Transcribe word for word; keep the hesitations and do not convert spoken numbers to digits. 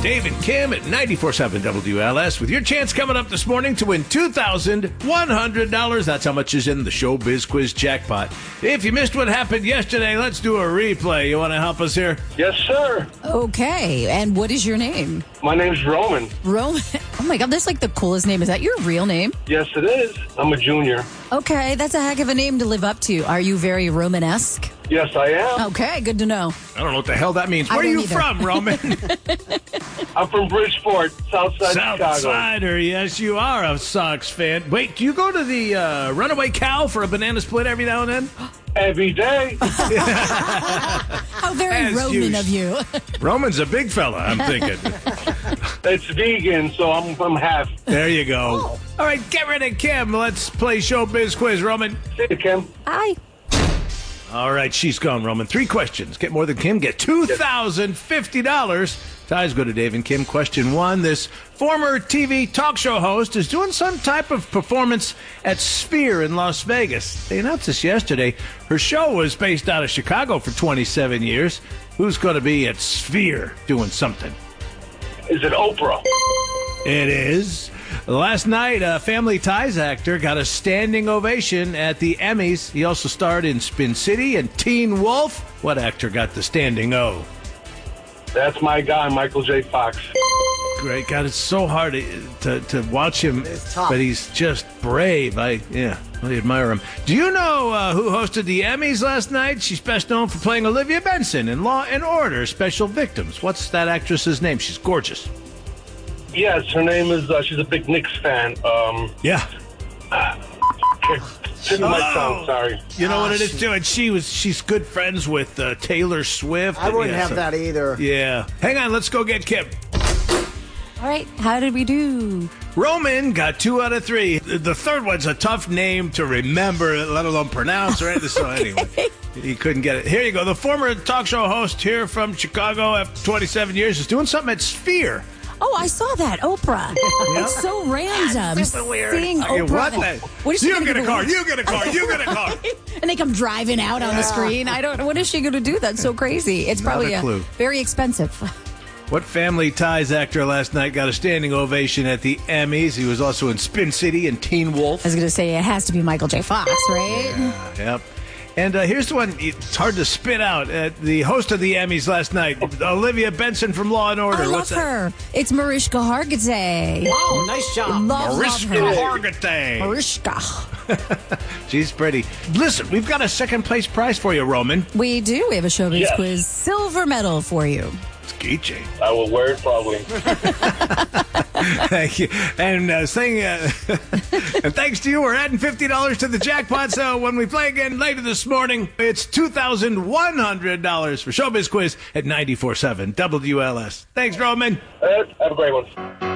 Dave and Kim at ninety-four point seven W L S with your chance coming up this morning to win two thousand one hundred dollars. That's how much is in the Showbiz Quiz jackpot. If you missed what happened yesterday, let's do a replay. You want to help us here? Yes, sir. Okay, and what is your name? My name's Roman. Roman? Oh my God, that's like the coolest name. Is that your real name? Yes, it is. I'm a junior. Okay, that's a heck of a name to live up to. Are you very Romanesque? Yes, I am. Okay, good to know. I don't know what the hell that means. I Where are don't you either. from, Roman? I'm from Bridgeport, South Side Chicago. Southsider, yes, you are a Sox fan. Wait, do you go to the uh, Runaway Cow for a banana split every now and then? Every day. How very As Roman usual. of you. Roman's a big fella, I'm thinking. It's vegan, so I'm, I'm half. There you go. All right, get rid of Kim. Let's play Showbiz Quiz, Roman. See you, Kim. Hi. All right, she's gone, Roman. Three questions. Get more than Kim. Get two thousand fifty dollars. Ties go to Dave and Kim. Question one. This former T V talk show host is doing some type of performance at Sphere in Las Vegas. They announced this yesterday. Her show was based out of Chicago for twenty-seven years. Who's going to be at Sphere doing something? Is it Oprah? It is. Last night, a Family Ties actor got a standing ovation at the Emmys. He also starred in Spin City and Teen Wolf. What actor got the standing O? That's my guy, Michael J. Fox. Great. God, it's so hard to, to, to watch him, It's tough. but he's just brave. I, yeah, I admire him. Do you know uh, who hosted the Emmys last night? She's best known for playing Olivia Benson in Law and Order: Special Victims. What's that actress's name? She's gorgeous. Yes, her name is, uh, she's a big Knicks fan. Um, Yeah. Tip of my Oh. tongue, sorry. You know Ah, what it is, she- too? And she was, she's good friends with uh, Taylor Swift. I wouldn't Yeah, have so- that either. Yeah. Hang on, let's go get Kim. All right, how did we do? Roman got two out of three. The the third one's a tough name to remember, let alone pronounce, right? So anyway, he couldn't get it. Here you go. The former talk show host here from Chicago after twenty-seven years is doing something at Sphere. Oh, I saw that, Oprah. It's so random. Super weird. Seeing Okay, Oprah. what the- What is she You gonna get a give car. away? You get a car. You get a car. And they come driving out on the screen. I don't. What is she going to do? That's so crazy. It's Not probably a uh, clue. very expensive. What Family Ties actor last night got a standing ovation at the Emmys? He was also in Spin City and Teen Wolf. I was going to say it has to be Michael J. Fox, right? Yep. And uh, here's the one. It's hard to spit out. Uh, the host of the Emmys last night, Olivia Benson from Law and Order. I love What's that? her. It's Mariska Hargitay. Oh, nice job. Love, love Mariska her. Hargitay. Mariska. She's pretty. Listen, we've got a second place prize for you, Roman. We do. We have a Showbiz Yes. Quiz silver medal for you. It's keychain. I will wear it probably. Thank you. And uh, saying, uh, and thanks to you, we're adding fifty dollars to the jackpot. So when we play again later this morning, it's two thousand one hundred dollars for Showbiz Quiz at ninety-four point seven W L S. Thanks, Roman. Uh, have a great one.